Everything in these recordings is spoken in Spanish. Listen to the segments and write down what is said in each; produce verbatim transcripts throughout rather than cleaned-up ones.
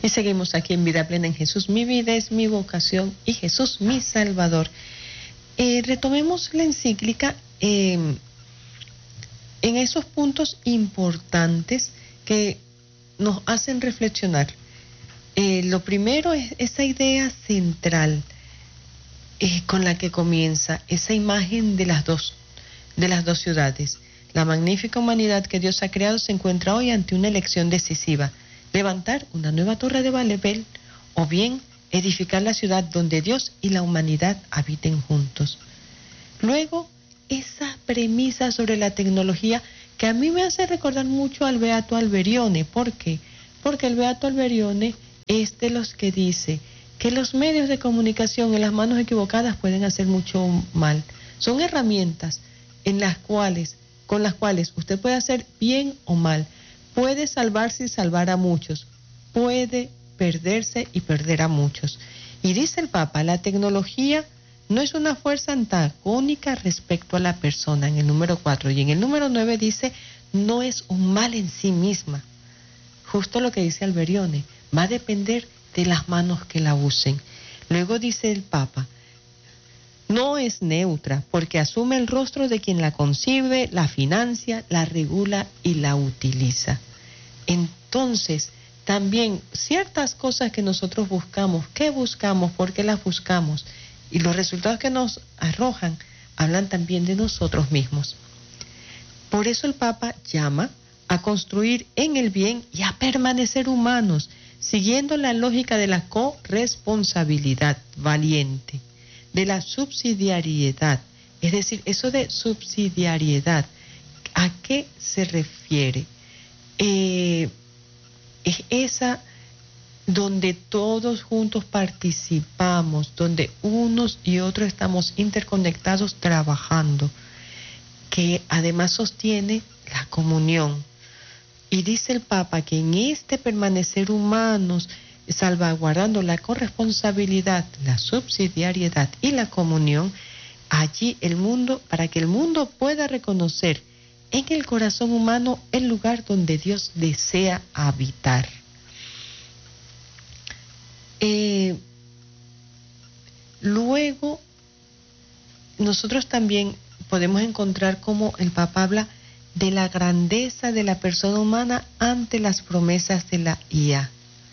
Y seguimos aquí en Vida Plena en Jesús. Mi vida es mi vocación y Jesús mi Salvador. Eh, retomemos la encíclica eh, en esos puntos importantes que nos hacen reflexionar. Eh, lo primero es esa idea central eh, con la que comienza, esa imagen de las dos, de las dos ciudades. La magnífica humanidad que Dios ha creado se encuentra hoy ante una elección decisiva: levantar una nueva torre de Babel o bien edificar la ciudad donde Dios y la humanidad habiten juntos. Luego, esa premisa sobre la tecnología que a mí me hace recordar mucho al Beato Alberione. ¿Por qué? Porque el Beato Alberione es de los que dice que los medios de comunicación en las manos equivocadas pueden hacer mucho mal. Son herramientas en las cuales, con las cuales usted puede hacer bien o mal. Puede salvarse y salvar a muchos. Puede perderse y perder a muchos. Y dice el Papa, la tecnología no es una fuerza antagónica respecto a la persona, en el número cuatro. Y en el número nueve dice, no es un mal en sí misma. Justo lo que dice Alberione, va a depender de las manos que la usen. Luego dice el Papa, no es neutra porque asume el rostro de quien la concibe, la financia, la regula y la utiliza. Entonces, también ciertas cosas que nosotros buscamos, ¿qué buscamos? ¿Por qué las buscamos? Y los resultados que nos arrojan hablan también de nosotros mismos. Por eso el Papa llama a construir en el bien y a permanecer humanos, siguiendo la lógica de la corresponsabilidad valiente, de la subsidiariedad. Es decir, eso de subsidiariedad, ¿a qué se refiere? Eh, es esa donde todos juntos participamos, donde unos y otros estamos interconectados trabajando, que además sostiene la comunión. Y dice el Papa que en este permanecer humanos, salvaguardando la corresponsabilidad, la subsidiariedad y la comunión, allí el mundo, para que el mundo pueda reconocer en el corazón humano el lugar donde Dios desea habitar. Eh, luego, nosotros también podemos encontrar cómo el Papa habla de la grandeza de la persona humana ante las promesas de la I A.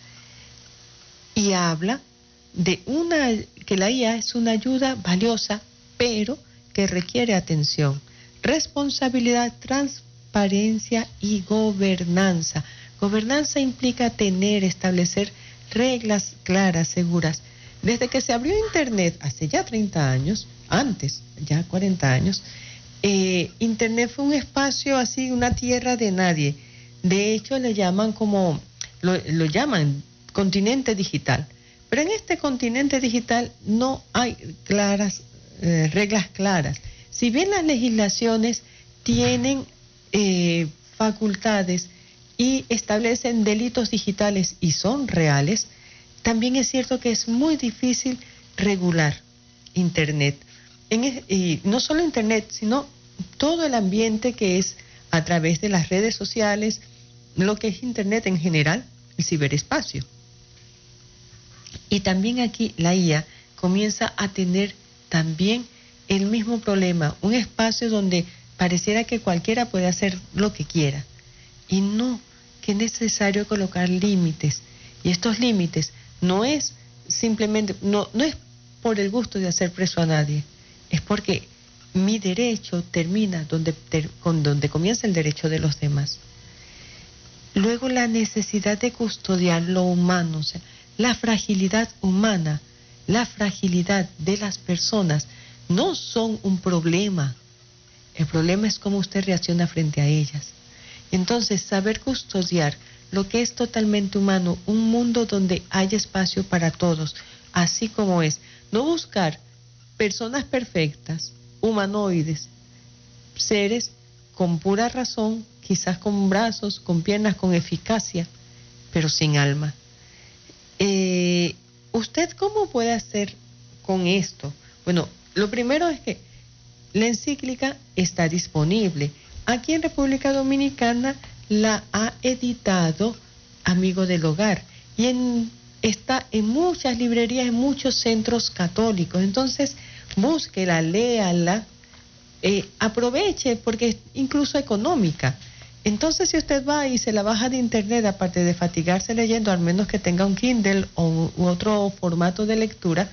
Y habla de una, que la I A es una ayuda valiosa, pero que requiere atención, responsabilidad, transparencia y gobernanza. Gobernanza implica tener, establecer reglas claras, seguras. Desde que se abrió Internet, hace ya treinta años, antes, ya cuarenta años, eh, Internet fue un espacio así, una tierra de nadie. De hecho, le llaman como, lo, lo llaman continente digital. Pero en este continente digital no hay claras, eh, reglas claras. Si bien las legislaciones tienen eh, facultades y establecen delitos digitales y son reales, también es cierto que es muy difícil regular Internet. En, y no solo Internet, sino todo el ambiente que es a través de las redes sociales, lo que es Internet en general, el ciberespacio. Y también aquí la I A comienza a tener también el mismo problema, un espacio donde pareciera que cualquiera puede hacer lo que quiera. Y no, que es necesario colocar límites. Y estos límites no es simplemente, no, no es por el gusto de hacer preso a nadie, es porque mi derecho termina donde, ter, con donde comienza el derecho de los demás. Luego la necesidad de custodiar lo humano, o sea, la fragilidad humana, la fragilidad de las personas no son un problema. El problema es cómo usted reacciona frente a ellas. Entonces, saber custodiar lo que es totalmente humano, un mundo donde haya espacio para todos, así como es. No buscar personas perfectas, humanoides, seres con pura razón, quizás con brazos, con piernas, con eficacia, pero sin alma. Eh, ¿Usted cómo puede hacer con esto? Bueno, lo primero es que la encíclica está disponible. Aquí en República Dominicana la ha editado Amigo del Hogar y en, está en muchas librerías, en muchos centros católicos. Entonces, búsquela, léala, eh, aproveche porque es incluso económica. Entonces, si usted va y se la baja de internet, aparte de fatigarse leyendo, al menos que tenga un Kindle o u otro formato de lectura,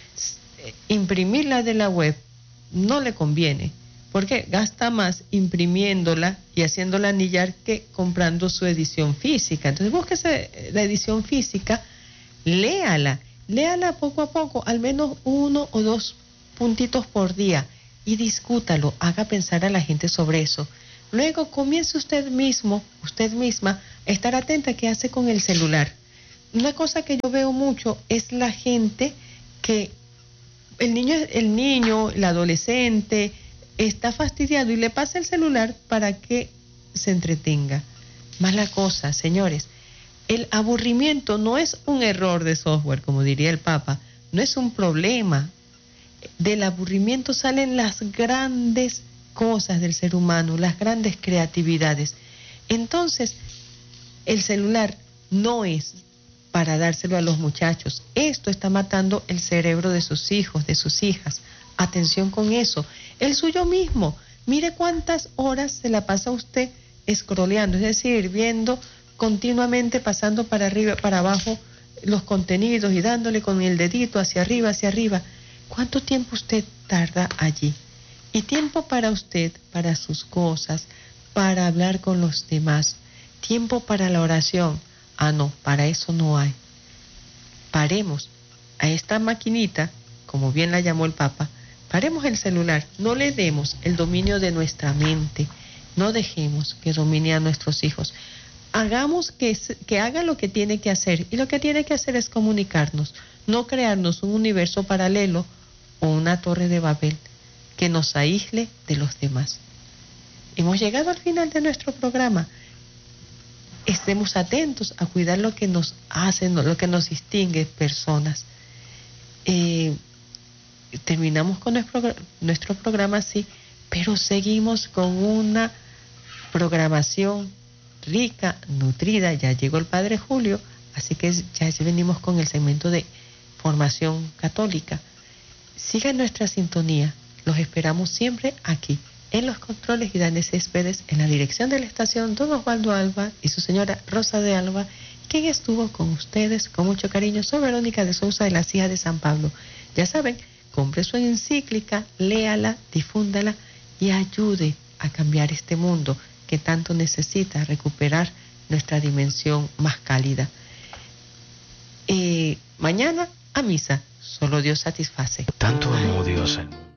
imprimirla de la web no le conviene, porque gasta más imprimiéndola y haciéndola anillar que comprando su edición física. Entonces, búsquese la edición física, léala, léala poco a poco, al menos uno o dos puntitos por día, y discútalo, haga pensar a la gente sobre eso. Luego comience usted mismo, usted misma, a estar atenta a qué hace con el celular. Una cosa que yo veo mucho es la gente que el niño, el niño, el adolescente está fastidiado y le pasa el celular para que se entretenga. Mala cosa, señores. El aburrimiento no es un error de software, como diría el Papa, no es un problema. Del aburrimiento salen las grandes cosas del ser humano, las grandes creatividades. Entonces, el celular no es para dárselo a los muchachos. Esto está matando el cerebro de sus hijos, de sus hijas. Atención con eso. El suyo mismo. Mire cuántas horas se la pasa usted scrolleando, es decir, viendo continuamente, pasando para arriba, para abajo los contenidos y dándole con el dedito hacia arriba, hacia arriba. ¿Cuánto tiempo usted tarda allí? Y tiempo para usted, para sus cosas, para hablar con los demás. Tiempo para la oración. Ah, no, para eso no hay. Paremos a esta maquinita, como bien la llamó el Papa, paremos el celular, no le demos el dominio de nuestra mente, no dejemos que domine a nuestros hijos. Hagamos que, que haga lo que tiene que hacer, y lo que tiene que hacer es comunicarnos, no crearnos un universo paralelo o una torre de Babel que nos aísle de los demás. Hemos llegado al final de nuestro programa. Estemos atentos a cuidar lo que nos hace, lo que nos distingue personas. Eh, terminamos con nuestro, nuestro programa así, pero seguimos con una programación rica, nutrida. Ya llegó el Padre Julio, así que ya venimos con el segmento de formación católica. Sigan nuestra sintonía, los esperamos siempre aquí en los controles y Dani Céspedes, en la dirección de la estación, don Osvaldo Alba y su señora Rosa de Alba, quien estuvo con ustedes con mucho cariño. Soy Verónica de Sousa de la Cija de San Pablo. Ya saben, compre su encíclica, léala, difúndala y ayude a cambiar este mundo que tanto necesita recuperar nuestra dimensión más cálida. Eh, mañana a misa, solo Dios satisface. Tanto amó Dios al mundo